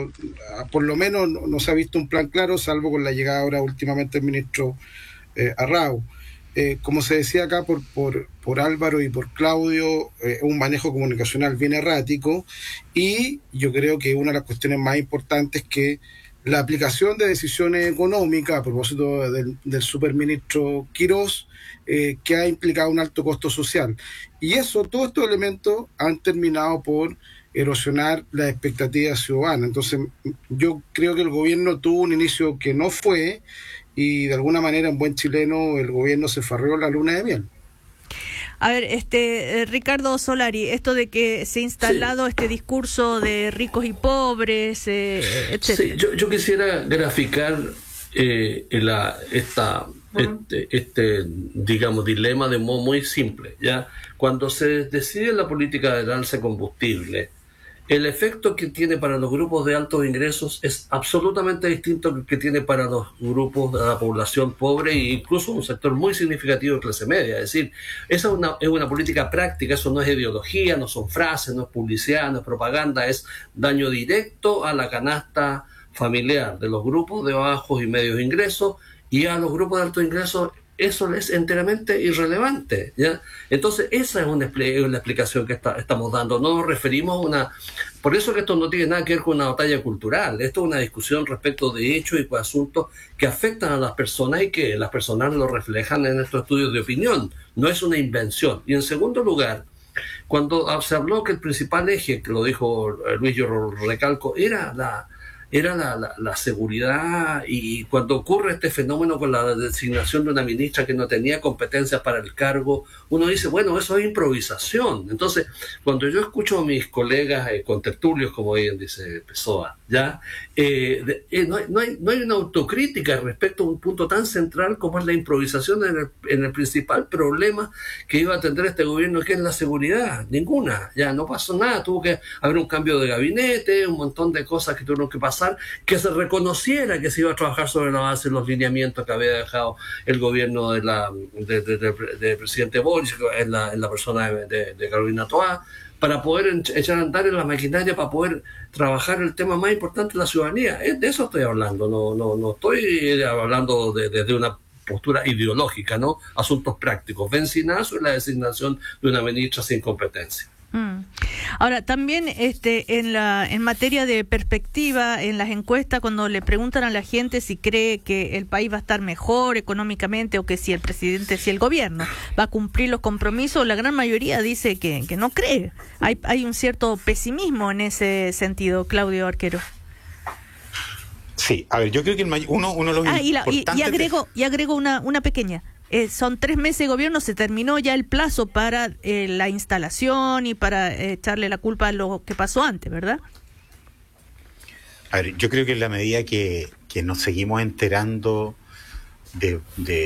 por lo menos no se ha visto un plan claro, salvo con la llegada ahora últimamente del ministro Arrau. Como se decía acá por Álvaro y por Claudio, un manejo comunicacional bien errático, y yo creo que una de las cuestiones más importantes es que la aplicación de decisiones económicas, a propósito del superministro Quirós, que ha implicado un alto costo social. Y todos estos elementos han terminado por erosionar las expectativas ciudadanas. Entonces, yo creo que el gobierno tuvo un inicio que no fue, y de alguna manera, en buen chileno, el gobierno se farreó la luna de miel. A ver, Ricardo Solari, esto de que se ha instalado este discurso de ricos y pobres, etcétera. Sí, yo quisiera graficar digamos, dilema de modo muy simple. ¿Ya? Cuando se decide la política del alza de combustible, el efecto que tiene para los grupos de altos ingresos es absolutamente distinto al que tiene para los grupos de la población pobre e incluso un sector muy significativo de clase media. Es decir, esa es una política práctica, eso no es ideología, no son frases, no es publicidad, no es propaganda, es daño directo a la canasta familiar de los grupos de bajos y medios ingresos, y a los grupos de altos ingresos eso es enteramente irrelevante, ¿ya? Entonces esa es una explicación que estamos dando. No nos referimos a una... Por eso que esto no tiene nada que ver con una batalla cultural. Esto es una discusión respecto de hechos y asuntos que afectan a las personas y que las personas lo reflejan en estos estudios de opinión. No es una invención. Y en segundo lugar, cuando se habló que el principal eje, que lo dijo Luis, yo lo recalco, era la seguridad, y cuando ocurre este fenómeno con la designación de una ministra que no tenía competencias para el cargo, uno dice, bueno, eso es improvisación. Entonces, cuando yo escucho a mis colegas contertulios, como bien dice Pessoa, ¿ya? No hay una autocrítica respecto a un punto tan central como es la improvisación en el principal problema que iba a atender este gobierno, que es la seguridad. Ninguna, ya no pasó nada, tuvo que haber un cambio de gabinete, un montón de cosas que tuvieron que pasar, que se reconociera que se iba a trabajar sobre la base de los lineamientos que había dejado el gobierno del presidente Boric en la persona de Carolina Toá, para poder echar a andar en la maquinaria, para poder trabajar el tema más importante de la ciudadanía. De eso estoy hablando, no estoy hablando desde una postura ideológica, ¿no? Asuntos prácticos, vencinazo y la designación de una ministra sin competencia. Ahora, también en materia de perspectiva, en las encuestas, cuando le preguntan a la gente si cree que el país va a estar mejor económicamente, o que si el gobierno va a cumplir los compromisos, la gran mayoría dice que no cree. Hay un cierto pesimismo en ese sentido, Claudio Arquero. Sí, a ver, yo creo que uno de los importantes... Y agrego una pequeña. Son 3 meses de gobierno, se terminó ya el plazo para la instalación y para echarle la culpa a lo que pasó antes, ¿verdad? A ver, yo creo que en la medida que nos seguimos enterando de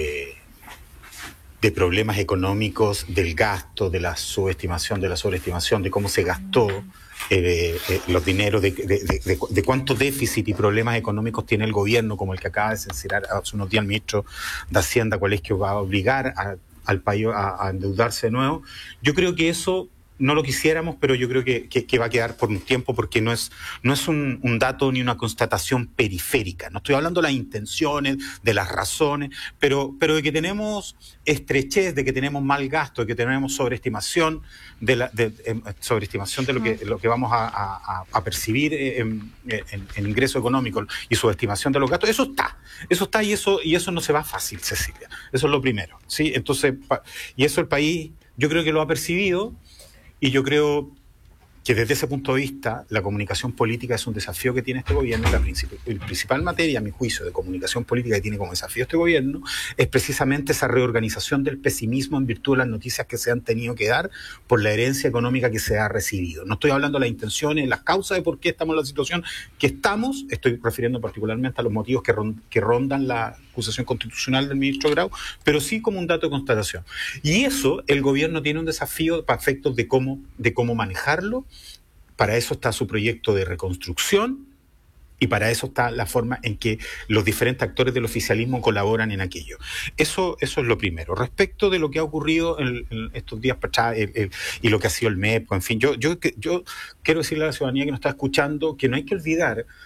problemas económicos, del gasto, de la subestimación, de la sobreestimación, de cómo se gastó los dineros, de cuánto déficit y problemas económicos tiene el gobierno, como el que acaba de censurar hace unos días el ministro de Hacienda, cuál es que va a obligar al país a endeudarse de nuevo. Yo creo que eso no lo quisiéramos, pero yo creo que va a quedar por un tiempo, porque no es un dato ni una constatación periférica. No estoy hablando de las intenciones, de las razones, pero de que tenemos estrechez, de que tenemos mal gasto, de que tenemos sobreestimación sobreestimación de lo que vamos a percibir en ingreso económico, y subestimación de los gastos. Eso está y eso no se va fácil, Cecilia. Eso es lo primero, ¿sí? Entonces, y eso el país, yo creo que lo ha percibido. Y yo creo que desde ese punto de vista la comunicación política es un desafío que tiene este gobierno. La principal materia, a mi juicio, de comunicación política que tiene como desafío este gobierno es precisamente esa reorganización del pesimismo en virtud de las noticias que se han tenido que dar por la herencia económica que se ha recibido. No estoy hablando de las intenciones, las causas de por qué estamos en la situación que estamos, estoy refiriendo particularmente a los motivos que rondan la acusación constitucional del ministro Grau, pero sí como un dato de constatación. Y eso, el gobierno tiene un desafío para efectos de cómo manejarlo. Para eso está su proyecto de reconstrucción, y para eso está la forma en que los diferentes actores del oficialismo colaboran en aquello. Eso es lo primero. Respecto de lo que ha ocurrido en estos días y lo que ha sido el MEP, en fin, yo quiero decirle a la ciudadanía que nos está escuchando que no hay que olvidar